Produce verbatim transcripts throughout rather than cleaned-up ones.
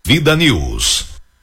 Vida News.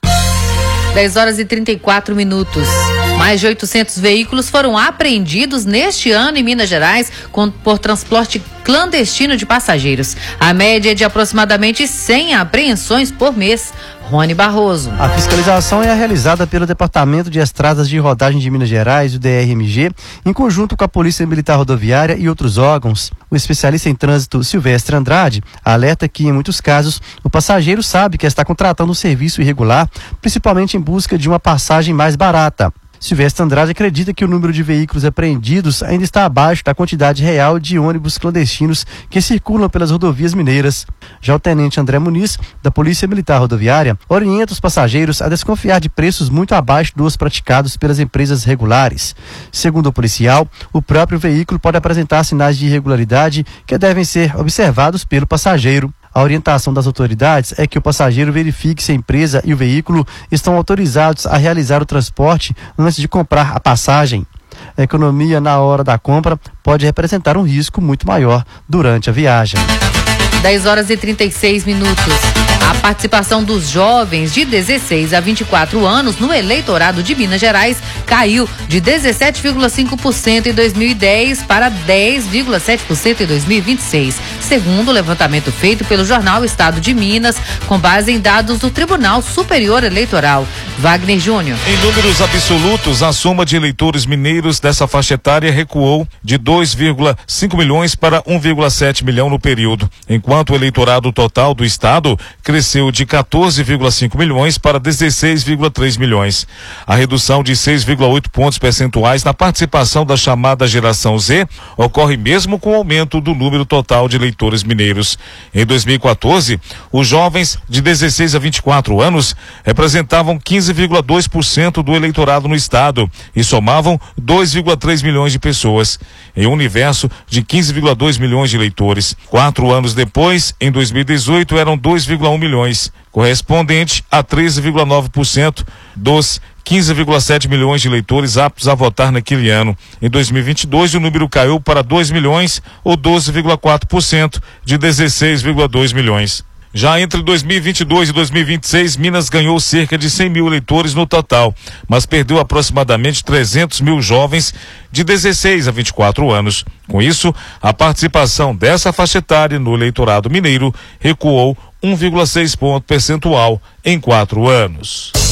dez horas e trinta e quatro minutos. Mais de oitocentos veículos foram apreendidos neste ano em Minas Gerais com, por transporte clandestino de passageiros. A média é de aproximadamente cem apreensões por mês. Rony Barroso. A fiscalização é realizada pelo Departamento de Estradas de Rodagem de Minas Gerais, o D R M G, em conjunto com a Polícia Militar Rodoviária e outros órgãos. O especialista em trânsito Silvestre Andrade alerta que, em muitos casos, o passageiro sabe que está contratando um serviço irregular, principalmente em busca de uma passagem mais barata. Silvestre Andrade acredita que o número de veículos apreendidos ainda está abaixo da quantidade real de ônibus clandestinos que circulam pelas rodovias mineiras. Já o tenente André Muniz, da Polícia Militar Rodoviária, orienta os passageiros a desconfiar de preços muito abaixo dos praticados pelas empresas regulares. Segundo o policial, o próprio veículo pode apresentar sinais de irregularidade que devem ser observados pelo passageiro. A orientação das autoridades é que o passageiro verifique se a empresa e o veículo estão autorizados a realizar o transporte antes de comprar a passagem. A economia na hora da compra pode representar um risco muito maior durante a viagem. dez horas e trinta e seis minutos. A participação dos jovens de dezesseis a vinte e quatro anos no eleitorado de Minas Gerais caiu de dezessete vírgula cinco por cento em dois mil e dez para dez vírgula sete por cento em dois mil e vinte e seis, segundo o levantamento feito pelo jornal Estado de Minas, com base em dados do Tribunal Superior Eleitoral. Wagner Júnior. Em números absolutos, a soma de eleitores mineiros dessa faixa etária recuou de dois vírgula cinco milhões para um vírgula sete milhão no período, enquanto o eleitorado total do estado cresceu de quatorze vírgula cinco milhões para dezesseis vírgula três milhões. A redução de seis vírgula oito pontos percentuais na participação da chamada geração Z ocorre mesmo com o aumento do número total de eleitores mineiros. Em dois mil e quatorze, os jovens de dezesseis a vinte e quatro anos representavam quinze vírgula dois por cento do eleitorado no estado e somavam dois vírgula três milhões de pessoas, em um universo de quinze vírgula dois milhões de eleitores. Quatro anos depois, em dois mil e dezoito, eram dois vírgula um milhões, correspondente a treze vírgula nove por cento dos quinze vírgula sete milhões de eleitores aptos a votar naquele ano. Em dois mil e vinte e dois, o número caiu para dois milhões, ou doze vírgula quatro por cento de dezesseis vírgula dois milhões. Já entre dois mil e vinte e dois e dois mil e vinte e seis, Minas ganhou cerca de cem mil eleitores no total, mas perdeu aproximadamente trezentos mil jovens de dezesseis a vinte e quatro anos. Com isso, a participação dessa faixa etária no eleitorado mineiro recuou um vírgula seis ponto percentual em quatro anos.